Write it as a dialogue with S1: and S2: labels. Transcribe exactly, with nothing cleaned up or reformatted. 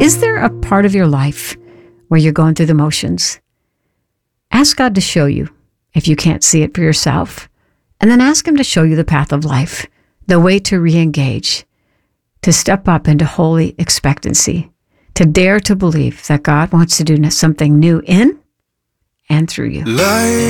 S1: Is there a part of your life where you're going through the motions? Ask God to show you if you can't see it for yourself, and then ask Him to show you the path of life, the way to re-engage, to step up into holy expectancy, to dare to believe that God wants to do something new in and through you.
S2: Light